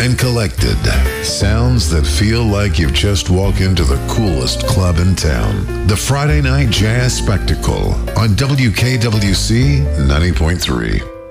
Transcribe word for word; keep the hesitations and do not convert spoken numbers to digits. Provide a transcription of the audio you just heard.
and collected. Sounds that feel like you've just walked into the coolest club in town. The Friday Night Jazz Spectacle on W K W C ninety point three.